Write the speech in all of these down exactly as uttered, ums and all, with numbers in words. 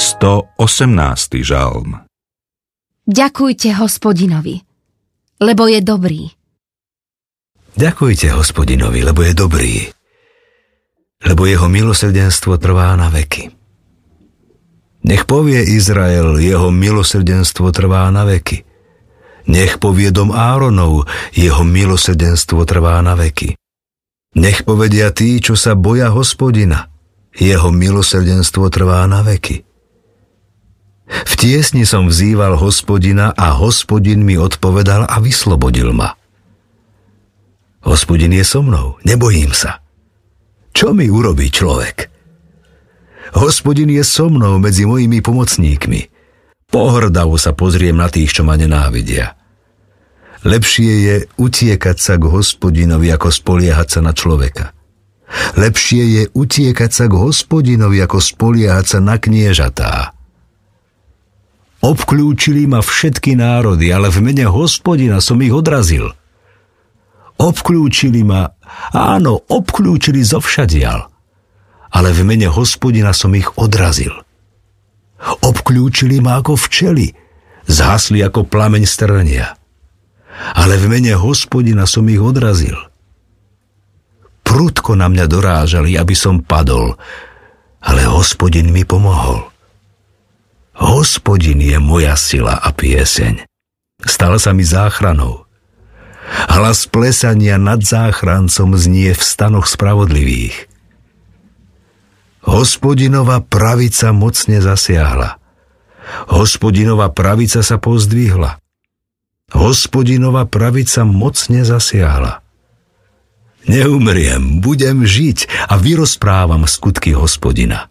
stoosemnásty žalm. Ďakujte Hospodinovi, lebo je dobrý. Ďakujte Hospodinovi, lebo je dobrý, lebo jeho milosrdenstvo trvá na veky. Nech povie Izrael, jeho milosrdenstvo trvá na veky. Nech povie dom Áronov, jeho milosrdenstvo trvá na veky. Nech povedia tí, čo sa boja Hospodina, jeho milosrdenstvo trvá na veky. V tiesni som vzýval Hospodina a Hospodin mi odpovedal a vyslobodil ma. Hospodin je so mnou, nebojím sa. Čo mi urobí človek? Hospodin je so mnou medzi mojimi pomocníkmi. Pohrdavo sa pozriem na tých, čo ma nenávidia. Lepšie je utiekať sa k Hospodinovi, ako spoliehať sa na človeka. Lepšie je utiekať sa k Hospodinovi, ako spoliehať sa na kniežatá. Obklúčili ma všetky národy, ale v mene Hospodina som ich odrazil. Obklúčili ma, áno, obklúčili zovšadiaľ, ale v mene Hospodina som ich odrazil. Obklúčili ma ako včely, zhasli ako plameň strnia, ale v mene Hospodina som ich odrazil. Prudko na mňa dorážali, aby som padol, ale Hospodin mi pomohol. Hospodin je moja sila a pieseň. Stal sa mi záchranou. Hlas plesania nad záchrancom znie v stanoch spravodlivých. Hospodinova pravica mocne zasiahla. Hospodinova pravica sa pozdvihla. Hospodinova pravica mocne zasiahla. Neumriem, budem žiť a vyrozprávam skutky Hospodina.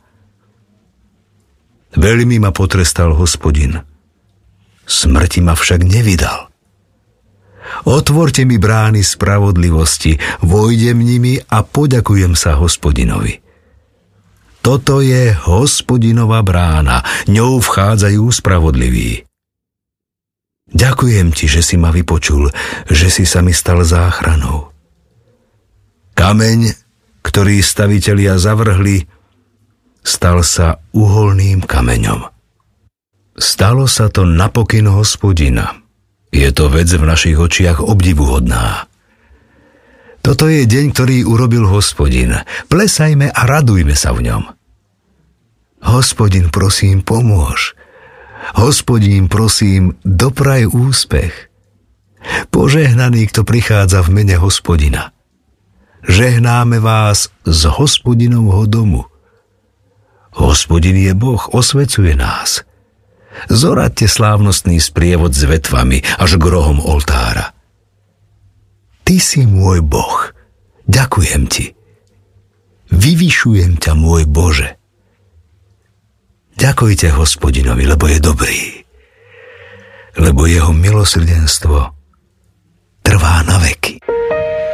Veľmi ma potrestal Hospodin. Smrti ma však nevydal. Otvorte mi brány spravodlivosti, vojdem nimi a poďakujem sa Hospodinovi. Toto je Hospodinova brána, ňou vchádzajú spravodliví. Ďakujem ti, že si ma vypočul, že si sa mi stal záchranou. Kameň, ktorý stavitelia zavrhli, stal sa uholným kameňom. Stalo sa to na pokyn Hospodina. Je to vec v našich očiach obdivuhodná. Toto je deň, ktorý urobil Hospodin. Plesajme a radujme sa v ňom. Hospodin, prosím, pomôž. Hospodin, prosím, dopraj úspech. Požehnaný, kto prichádza v mene Hospodina. Žehnáme vás z Hospodinovho domu. Hospodin je Boh, osvecuje nás. Zoraďte slávnostný sprievod s vetvami až k rohom oltára. Ty si môj Boh, ďakujem ti. Vyvyšujem ťa, môj Bože. Ďakujte Hospodinovi, lebo je dobrý, lebo jeho milosrdenstvo trvá na veky.